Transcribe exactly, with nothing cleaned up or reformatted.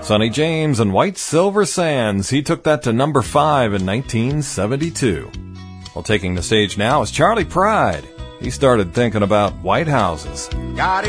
Sonny James and White Silver Sands. He took that to number five in nineteen seventy-two. Well, taking the stage now is Charlie Pride. He started thinking about white houses. Got